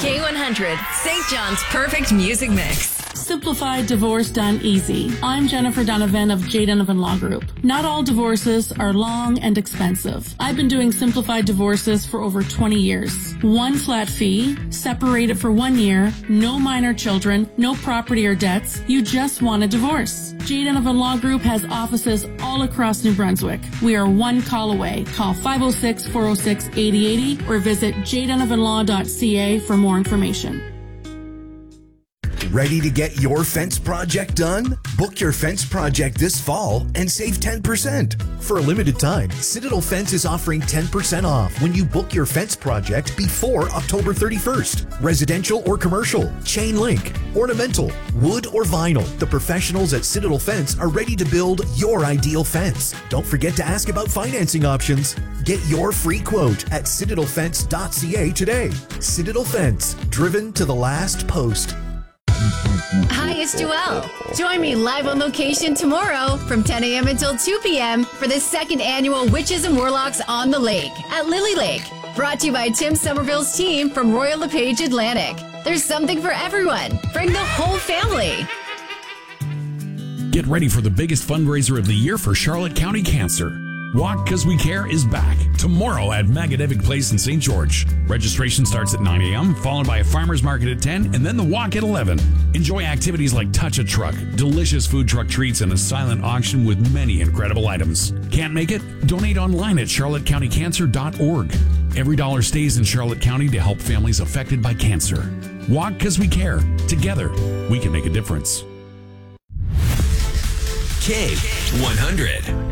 K100, St. John's perfect music mix. Simplified divorce done easy. I'm Jennifer Donovan of J. Donovan Law Group. Not all divorces are long and expensive. I've been doing simplified divorces for over 20 years. One flat fee, separated for 1 year, no minor children, no property or debts. You just want a divorce. J. Donovan Law Group has offices all across New Brunswick. We are one call away. Call 506-406-8080 or visit jdonovanlaw.ca for more information. Ready to get your fence project done? Book your fence project this fall and save 10%. For a limited time, Citadel Fence is offering 10% off when you book your fence project before October 31st. Residential or commercial, chain link, ornamental, wood or vinyl. The professionals at Citadel Fence are ready to build your ideal fence. Don't forget to ask about financing options. Get your free quote at citadelfence.ca today. Citadel Fence, driven to the last post. Hi, it's Joelle. Join me live on location tomorrow from 10 a.m. until 2 p.m. for the second annual Witches and Warlocks on the Lake at Lily Lake. Brought to you by Tim Somerville's team from Royal LePage Atlantic. There's something for everyone. Bring the whole family. Get ready for the biggest fundraiser of the year for Charlotte County Cancer. Walk 'Cause We Care is back tomorrow at Magadevic Place in St. George. Registration starts at 9 a.m., followed by a farmer's market at 10, and then the walk at 11. Enjoy activities like Touch a Truck, delicious food truck treats, and a silent auction with many incredible items. Can't make it? Donate online at charlottecountycancer.org. Every dollar stays in Charlotte County to help families affected by cancer. Walk 'Cause We Care. Together, we can make a difference. K100.